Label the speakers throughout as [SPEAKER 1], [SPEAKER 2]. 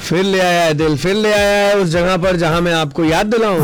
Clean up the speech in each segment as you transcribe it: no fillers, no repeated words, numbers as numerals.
[SPEAKER 1] फिर ले आया है दिल, फिर ले आया है उस जगह पर जहां मैं आपको याद दिलाऊं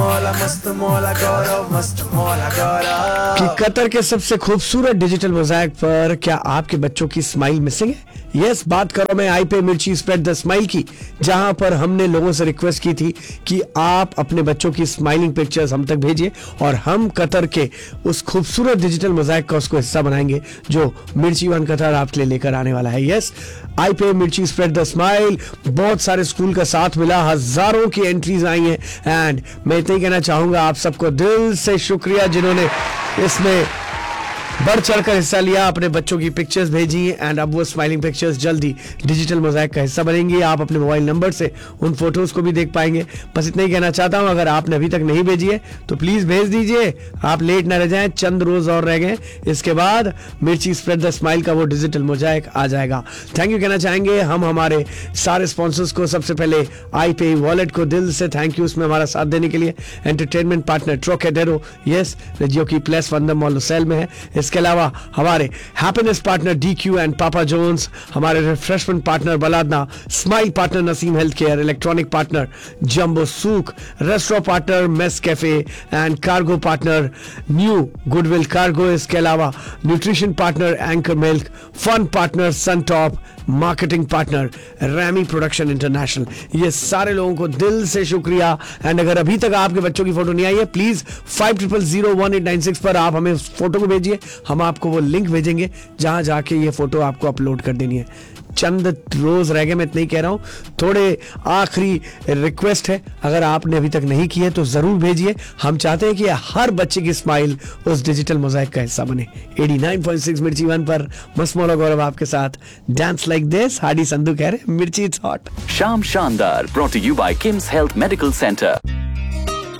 [SPEAKER 1] कि कतर के सबसे खूबसूरत डिजिटल मोज़ाइक पर क्या आपके बच्चों की स्माइल मिसिंग है? यस, बात करो मैं आई पे मिर्ची स्प्रेड द स्माइल की, जहां पर हमने लोगों से रिक्वेस्ट की थी कि आप अपने बच्चों की स्माइलिंग पिक्चर्स हम तक भेजिए और हम कतर के उस खूबसूरत डिजिटल मोज़ाइक का उसको हिस्सा बनाएंगे जो मिर्ची वन कतर आपके लिए लेकर आने वाला है। यस, आई पे मिर्ची स्प्रेड द स्माइल, बहुत सारे स्कूल का साथ मिला, हजारों की एंट्रीज आई हैं एंड मैं इतना ही कहना चाहूंगा आप सबको दिल से शुक्रिया जिन्होंने इसमें बढ़ चढ़कर हिस्सा लिया, अपने बच्चों की पिक्चर्स भेजी एंड अब वो स्माइलिंग पिक्चर्स जल्दी डिजिटल मोज़ाइक का हिस्सा बनेंगी। आप अपने मोबाइल नंबर से उन फोटोज को भी देख पाएंगे। बस इतना ही कहना चाहता हूं, अगर आपने अभी तक नहीं भेजी है तो प्लीज भेज दीजिए, आप लेट ना रह जाएं, चंद रोज और रह गए, इसके बाद मिर्ची स्प्रेड द स्माइल का वो डिजिटल मोज़ाइक आ जाएगा। थैंक यू कहना चाहेंगे हम हमारे सारे स्पॉन्सर्स को। सबसे पहले आई पे वॉलेट को दिल से थैंक यू उसमें हमारा साथ देने के लिए। एंटरटेनमेंट पार्टनर ट्रोकेडेरो, यस, जो कि प्लेस वंदम मॉल सेल में है। इसके अलावा हमारे हैप्पीनेस पार्टनर DQ एंड पापा जोन्स, हमारे refreshment partner बलादना, smile partner Naseem health care, electronic partner jumbo सूक, restaurant partner mess cafe and cargo partner new goodwill cargo. इसके अलावा nutrition partner anchor milk, fun partner सन top, marketing partner ramie production international. ये सारे लोगों को दिल से शुक्रिया and अगर अभी तक आपके बच्चों की फोटो नहीं आई है प्लीज 50001896 पर आप हमें उस फोटो को भेजिए, हम आपको वो लिंक भेजेंगे जहां जाके ये फोटो आपको अपलोड कर देनी है। चंद रोज रह गए, मैं इतना ही कह रहा हूं, थोड़े आखिरी रिक्वेस्ट है, अगर आपने अभी तक नहीं की है तो जरूर भेजिए। हम चाहते हैं कि हर बच्चे की स्माइल उस डिजिटल मोज़ाइक का हिस्सा बने। 89.6 मिर्ची वन पर मस्मौला गौरव आपके साथ। डांस लाइक दिस, हाडी संधू कह रहे मिर्ची इट्स हॉट।
[SPEAKER 2] शाम शानदार, brought to you by Kim's Health Medical Center.